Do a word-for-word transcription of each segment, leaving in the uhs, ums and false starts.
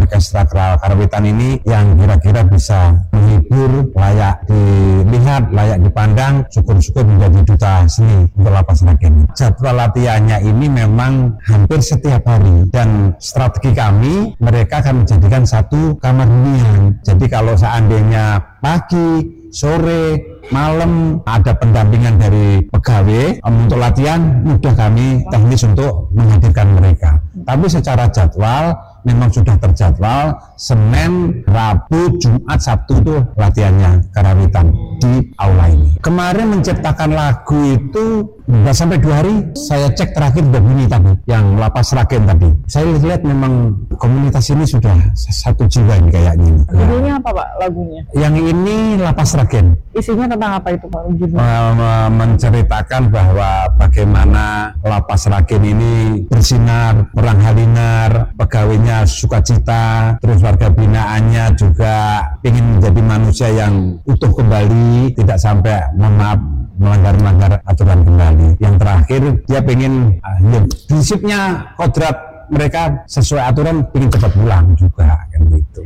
ekstra karawitan ini yang kira-kira bisa menghibur, layak dilihat, layak dipandang, syukur-syukur menjadi duta seni untuk Lapas Sragen. Jadwal latihannya ini memang hampir setiap hari, dan strategi kami, mereka akan menjadikan satu kamar hunian. Jadi kalau seandainya pagi, sore, malam ada pendampingan dari pegawai untuk latihan, mudah kami teknis untuk menghadirkan mereka. Tapi secara jadwal memang sudah terjadwal Senin, Rabu, Jumat, Sabtu itu latihannya karawitan di aula ini. Kemarin menciptakan lagu itu nggak sampai dua hari, saya cek terakhir udah bunyi tadi, yang Lapas Sragen tadi. Saya lihat memang komunitas ini sudah satu jiwa ini kayaknya. Judulnya apa Pak lagunya? Yang ini Lapas Sragen. Isinya tentang apa itu Pak? Uh, menceritakan bahwa bagaimana Lapas Sragen ini bersinar, perang halinar, pegawainya sukacita, terus warga binaannya juga ingin menjadi manusia yang utuh kembali, tidak sampai mohon maaf melanggar-melanggar aturan kembali. Yang terakhir dia pengen uh, ya, prinsipnya kodrat mereka sesuai aturan, ingin cepat pulang juga kan gitu.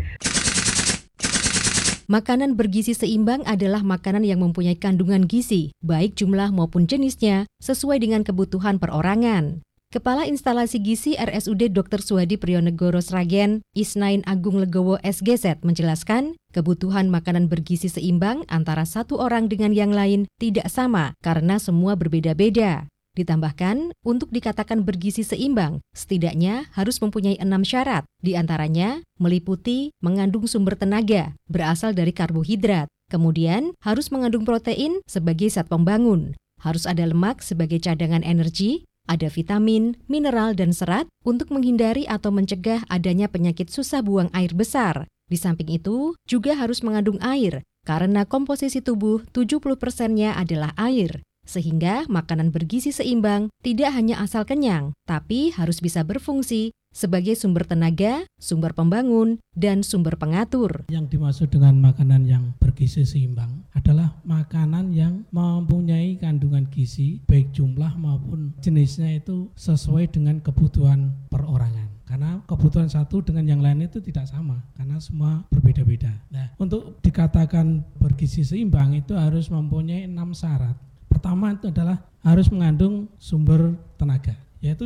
Makanan bergizi seimbang adalah makanan yang mempunyai kandungan gizi, baik jumlah maupun jenisnya, sesuai dengan kebutuhan perorangan. Kepala Instalasi Gizi R S U D Doktor Suhadi Priyonegoro Sragen, Isnain Agung Legowo S G Z menjelaskan, kebutuhan makanan bergizi seimbang antara satu orang dengan yang lain tidak sama karena semua berbeda-beda. Ditambahkan, untuk dikatakan bergizi seimbang, setidaknya harus mempunyai enam syarat, di antaranya meliputi mengandung sumber tenaga, berasal dari karbohidrat, kemudian harus mengandung protein sebagai zat pembangun, harus ada lemak sebagai cadangan energi, ada vitamin, mineral, dan serat untuk menghindari atau mencegah adanya penyakit susah buang air besar. Di samping itu, juga harus mengandung air, karena komposisi tubuh tujuh puluh persennya adalah air. Sehingga makanan bergizi seimbang tidak hanya asal kenyang, tapi harus bisa berfungsi sebagai sumber tenaga, sumber pembangun, dan sumber pengatur. Yang dimaksud dengan makanan yang bergizi seimbang adalah makanan yang mempunyai kandungan gizi, baik jumlah maupun jenisnya itu sesuai dengan kebutuhan perorangan. Karena kebutuhan satu dengan yang lain itu tidak sama, karena semua berbeda-beda. Nah, untuk dikatakan bergizi seimbang itu harus mempunyai enam syarat. Pertama itu adalah harus mengandung sumber tenaga.